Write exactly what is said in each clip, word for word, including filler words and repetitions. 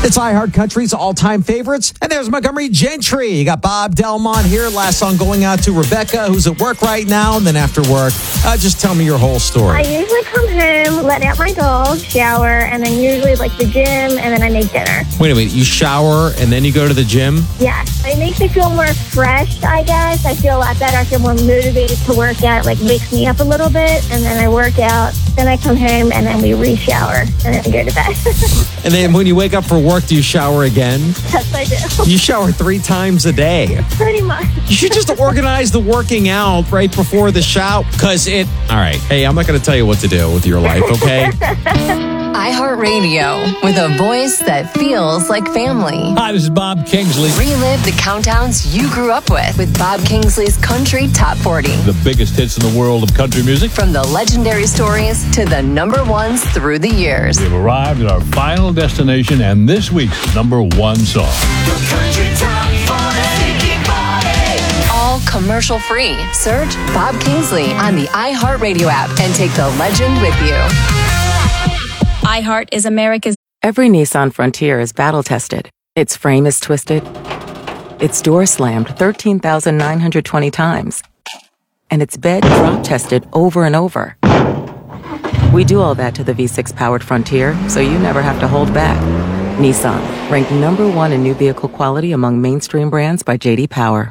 It's iHeart Country's all-time favorites. And there's Montgomery Gentry. You got Bob Delmont here. Last song going out to Rebecca, who's at work right now. And then after work, uh, just tell me your whole story. I usually come home, let out my dog, shower, and then usually like the gym, and then I make dinner. Wait a minute. You shower and then you go to the gym? Yes. It makes me feel more fresh, I guess. I feel a lot better. I feel more motivated to work out. It like wakes me up a little bit, and then I work out. Then I come home, and then we re-shower, and then we go to bed. And then when you wake up for work, do you shower again? Yes, I do. You shower three times a day. Pretty much. You should just organize the working out right before the shower. Because it... All right. Hey, I'm not going to tell you what to do with your life, okay? iHeartRadio, with a voice that feels like family. Hi, this is Bob Kingsley. Relive the countdowns you grew up with with Bob Kingsley's Country Top forty. The biggest hits in the world of country music. From the legendary stories to the number ones through the years. We've arrived at our final destination and this week's number one song. The Country Top forty. All commercial free. Search Bob Kingsley on the iHeartRadio app and take the legend with you. iHeart is America's... Every Nissan Frontier is battle-tested. Its frame is twisted. Its door slammed thirteen thousand nine hundred twenty times. And its bed drop-tested over and over. We do all that to the V six powered Frontier, so you never have to hold back. Nissan, ranked number one in new vehicle quality among mainstream brands by J D Power.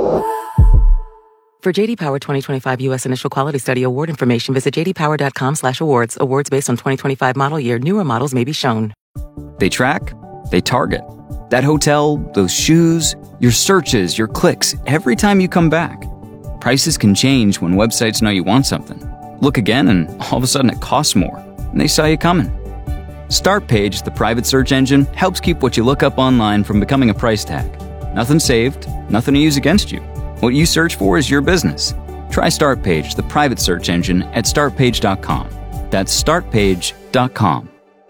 For J D Power twenty twenty-five U S Initial Quality Study Award information, visit j d power dot com slash awards. Awards based on twenty twenty-five model year. Newer models may be shown. They track, they target. That hotel, those shoes, your searches, your clicks, every time you come back. Prices can change when websites know you want something. Look again and all of a sudden it costs more, and they saw you coming. Startpage, the private search engine, helps keep what you look up online from becoming a price tag. Nothing saved, nothing to use against you. What you search for is your business. Try Startpage, the private search engine, at start page dot com. That's start page dot com.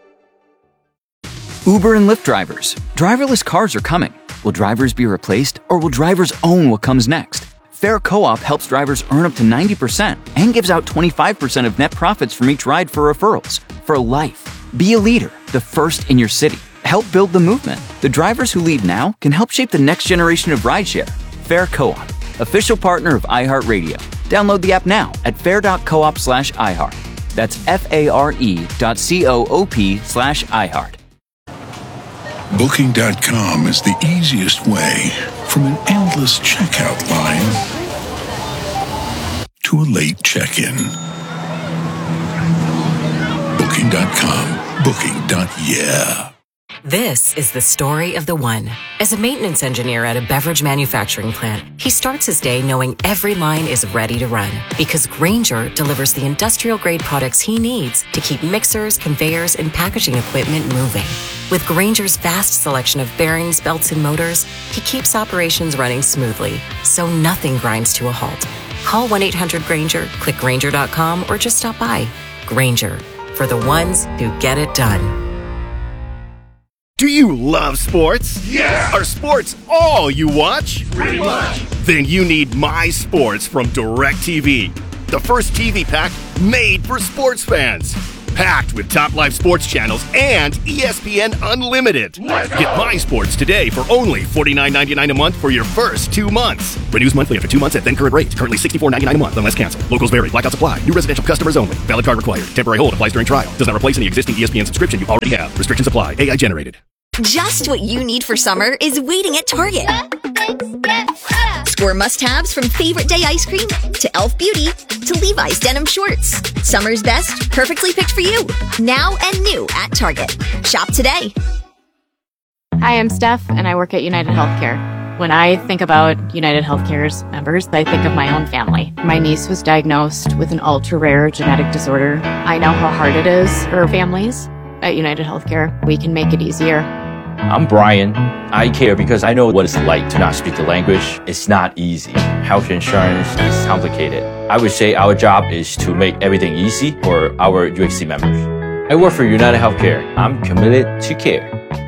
Uber and Lyft drivers. Driverless cars are coming. Will drivers be replaced, or will drivers own what comes next? Fair Co-op helps drivers earn up to ninety percent and gives out twenty-five percent of net profits from each ride for referrals. For life. Be a leader, the first in your city. Help build the movement. The drivers who lead now can help shape the next generation of rideshare. Fair Co-op, official partner of iHeartRadio. Download the app now at fair dot coop slash iHeart. That's F-A-R-E dot C-O-O-P slash iHeart. Booking dot com is the easiest way from an endless checkout line to a late check-in. Booking dot com. Booking. Yeah. This is the story of the one. As a maintenance engineer at a beverage manufacturing plant, he starts his day knowing every line is ready to run because Grainger delivers the industrial-grade products he needs to keep mixers, conveyors, and packaging equipment moving. With Grainger's vast selection of bearings, belts, and motors, he keeps operations running smoothly, so nothing grinds to a halt. Call one eight hundred Grainger, click Grainger dot com, or just stop by. Grainger, for the ones who get it done. Do you love sports? Yeah! Are sports all you watch? Pretty much. Then you need My Sports from DirecTV, the first T V pack made for sports fans. Packed with top live sports channels and E S P N Unlimited. Get My Sports today for only forty-nine ninety-nine a month for your first two months. Renews monthly after two months at then current rate. Currently sixty-four ninety-nine a month unless canceled. Locals vary. Blackouts apply. New residential customers only. Valid card required. Temporary hold applies during trial. Does not replace any existing E S P N subscription you already have. Restrictions apply. A I generated. Just what you need for summer is waiting at Target. Score must-haves from favorite day ice cream to Elf Beauty to Levi's denim shorts. Summer's best, perfectly picked for you. Now and new at Target. Shop today. Hi, I'm Steph, and I work at United Healthcare. When I think about United Healthcare's members, I think of my own family. My niece was diagnosed with an ultra-rare genetic disorder. I know how hard it is for families. At United Healthcare, we can make it easier. I'm Brian. I care because I know what it's like to not speak the language. It's not easy. Health insurance is complicated. I would say our job is to make everything easy for our U H C members. I work for United Healthcare. I'm committed to care.